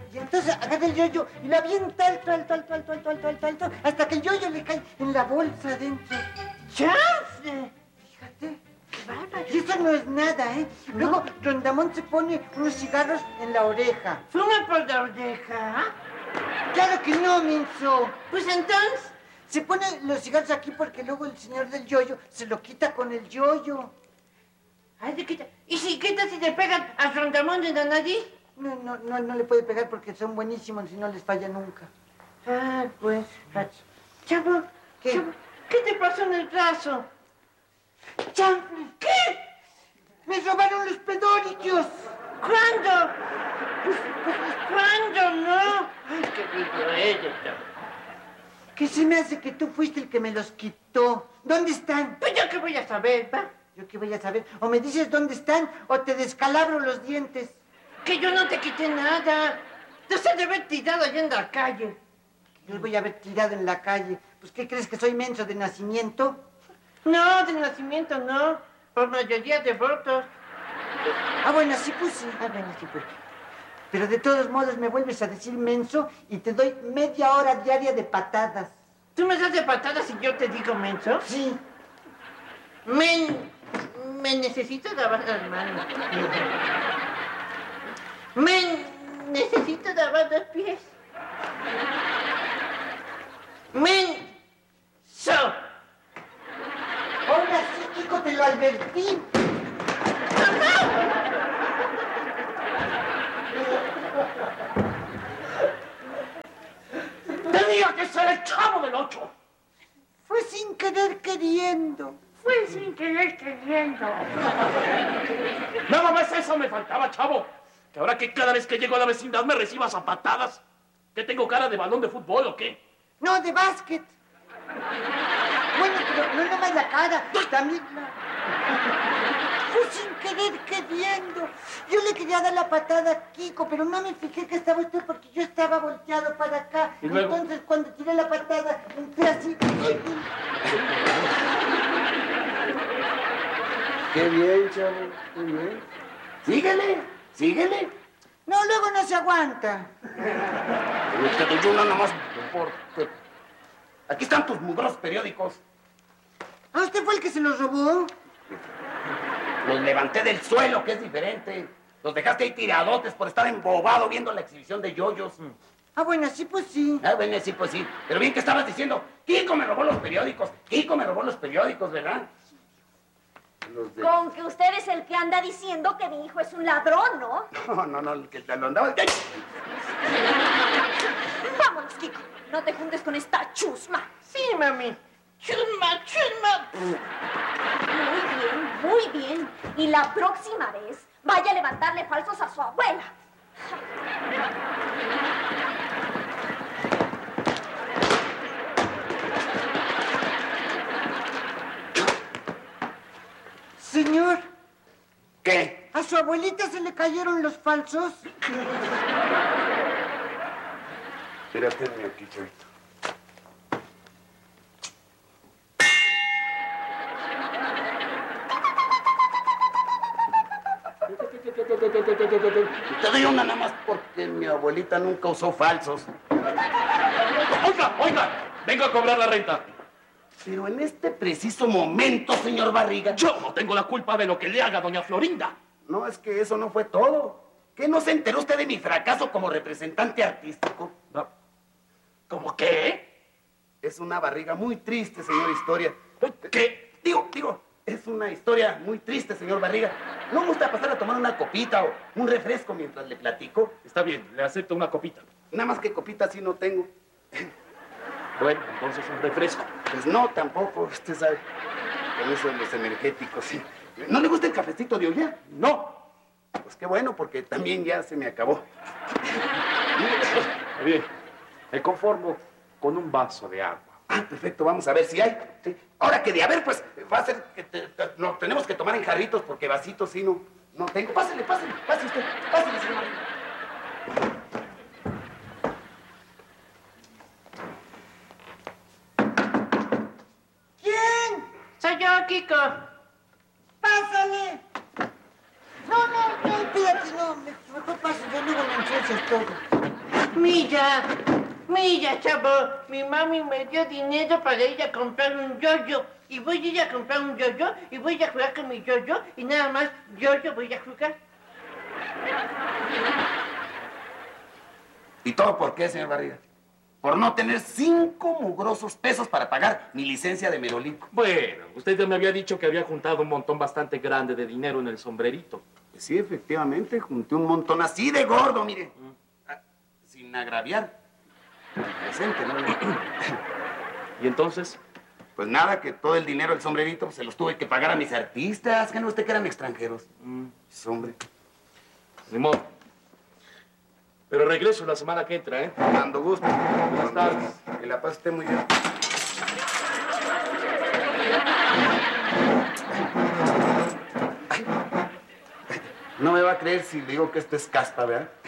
Y entonces agarra el yoyo y lo avienta alto, hasta que el yoyo le cae en la bolsa adentro. ¡Chance! Fíjate. ¡Qué bárbaro! Y eso no es nada, ¿eh? Luego, Rondamón se pone unos cigarros en la oreja. ¿Fuma por la oreja? ¡Claro que no, menso! Pues entonces... Se pone los cigarros aquí porque luego el señor del yoyo se lo quita con el yoyo. Ay, te quita. ¿Y si quita si te pegan a Rondamón de la nariz? No le puede pegar porque son buenísimos y no les falla nunca. Ah, pues... Chavo, ¿Qué? Chavo, ¿qué te pasó en el brazo? ¡Chanfle! ¿Qué? ¡Me robaron los pedorrillos! ¿Cuándo? ¿Cuándo, no? Ay, qué rico eres, Chavo. ¿Qué se me hace que tú fuiste el que me los quitó? ¿Dónde están? Pues yo qué voy a saber, ¿va? ¿Yo qué voy a saber? O me dices dónde están o te descalabro los dientes. Que yo no te quité nada. Te has de haber tirado allá en la calle. Los voy a haber tirado en la calle. Pues, ¿qué crees que soy menso de nacimiento? No, de nacimiento no. Por mayoría de votos. Ah, bueno, sí, pues sí. Ah, bueno, sí, pues. Pero de todos modos me vuelves a decir menso y te doy media hora diaria de patadas. ¿Tú me das de patadas si yo te digo menso? Sí. Me necesito lavar las manos. Me necesito lavar los pies. Menso. Ahora sí, Kiko, te lo advertí. Tenía que ser el Chavo del Ocho. Fue sin querer queriendo. Fue sin querer queriendo. Nada más eso me faltaba, Chavo. Que ahora que cada vez que llego a la vecindad me recibas a patadas. ¿Qué tengo cara de balón de fútbol o qué? No, de básquet. Bueno, pero no nomás la cara, también la... Fue sin querer queriendo. Yo le quería dar la patada a Kiko, pero no me fijé que estaba usted porque yo estaba volteado para acá. ¿Y luego? Entonces, cuando tiré la patada, entré así. Qué bien, Chavo, qué bien. Síguele, síguele. No, luego no se aguanta. Te doy una nomás porque... Aquí están tus mugrosos periódicos. ¿A usted fue el que se los robó? Los levanté del suelo, que es diferente. Los dejaste ahí tiradotes por estar embobado viendo la exhibición de yoyos. Ah, bueno, sí, pues sí. Ah, bueno, sí, pues sí. Pero bien que estabas diciendo, Kiko me robó los periódicos. Kiko me robó los periódicos, ¿verdad? Con que usted es el que anda diciendo que mi hijo es un ladrón, ¿no? No, el que te lo andaba... ¡Ay! Vámonos, Kiko. No te juntes con esta chusma. Sí, mami. Chusma, chusma. Muy bien. Y la próxima vez vaya a levantarle falsos a su abuela. Señor, ¿Qué? ¿a su abuelita se le cayeron los falsos? Espérate aquí, chavito. Te doy una nada más porque mi abuelita nunca usó falsos. Oiga, vengo a cobrar la renta. Pero en este preciso momento, señor Barriga... Yo no tengo la culpa de lo que le haga doña Florinda. No, es que eso no fue todo. ¿Qué no se enteró usted de mi fracaso como representante artístico? No. ¿Cómo qué? Es una barriga muy triste, señor Historia. ¿Qué? Digo, es una historia muy triste, señor Barriga. ¿No gusta pasar a tomar una copita o un refresco mientras le platico? Está bien, le acepto una copita. Nada más que copita sí no tengo. Bueno, entonces un refresco. Pues no, tampoco, usted sabe. Con eso de los energéticos, sí. ¿No le gusta el cafecito de olla? No. Pues qué bueno, porque también ya se me acabó. Está bien, me conformo con un vaso de agua. Ah, perfecto, vamos a ver si hay. Sí. Ahora que de haber, pues, va a ser que no, tenemos que tomar en jarritos, porque vasitos sí no tengo. Pásele usted, pásele, señor. ¿Quién? Soy yo, Kiko. ¡Pásale! No, espérate, no, mejor paso, yo luego me ensucias todo. Mira, chavo, mi mami me dio dinero para ir a comprar un yoyo. Y voy a ir a comprar un yoyo y voy a jugar con mi yoyo y nada más yoyo voy a jugar. ¿Y todo por qué, señor Barriga? Por no tener 5 mugrosos pesos para pagar mi licencia de merolico. Bueno, usted ya me había dicho que había juntado un montón bastante grande de dinero en el sombrerito. Pues sí, efectivamente, junté un montón así de gordo, mire. Sin agraviar al presente, ¿no? ¿Y entonces? Pues nada, que todo el dinero del sombrerito pues, se los tuve que pagar a mis artistas. ¿Que no usted que eran extranjeros? Pues, hombre. Ni modo. Pero regreso la semana que entra, ¿eh? Cuando guste. Buenas tardes. Que la paz esté muy bien. No me va a creer si le digo que esto es caspa, ¿verdad?